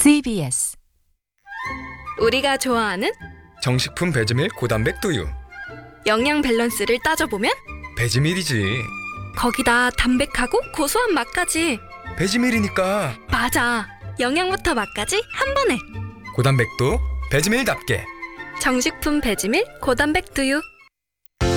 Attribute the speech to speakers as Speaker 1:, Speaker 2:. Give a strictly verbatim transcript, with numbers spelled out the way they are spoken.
Speaker 1: 씨비에스
Speaker 2: 우리가 좋아하는
Speaker 3: 정식품 배지밀 고단백 두유.
Speaker 2: 영양 밸런스를 따져보면
Speaker 3: 배지밀이지.
Speaker 2: 거기다 담백하고 고소한 맛까지.
Speaker 3: 배지밀이니까
Speaker 2: 맞아. 영양부터 맛까지 한 번에.
Speaker 3: 고단백도 배지밀답게.
Speaker 2: 정식품 배지밀 고단백 두유.